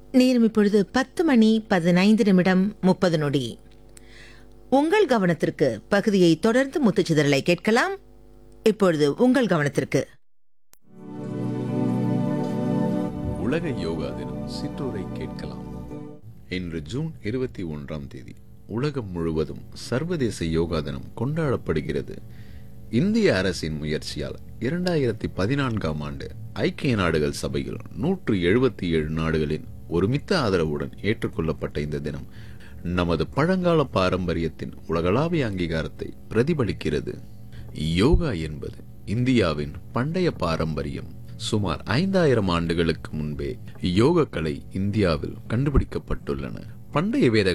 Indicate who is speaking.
Speaker 1: நேரம் இப்பொழுது 10:15 உங்கள் கவனத்திற்கு பகுதியை தொடர்ந்து முத்துச்சிதறலை கேட்கலாம். இப்பொழுது உங்கள் கவனத்திற்கு
Speaker 2: உலக யோகா தினம் சிற்றூரை கேட்கலாம். இன்று ஜூன் 21ஆம் தேதி உலகம் முழுவதும் சர்வதேச யோகா தினம் கொண்டாடப்படுகிறது. இந்திய அரசின் முயற்சியால் 2014ஆம் ஆண்டு ஐக்கிய நாடுகள் சபையில் 177 நாடுகளின் ஒருமித்த ஆதரவுடன் ஏற்றுக்கொள்ளப்பட்ட இந்த தினம் நமது பழங்கால பாரம்பரியத்தின் உலகளாவிய அங்கீகாரத்தை பிரதிபலிக்கிறது. யோகா என்பது இந்தியாவின் பண்டைய பாரம்பரியம். சுமார் 5000 ஆண்டுகளுக்கு முன்பே யோக கலை இந்தியாவில் கண்டுபிடிக்கப்பட்டுள்ளன. பண்டைய வேத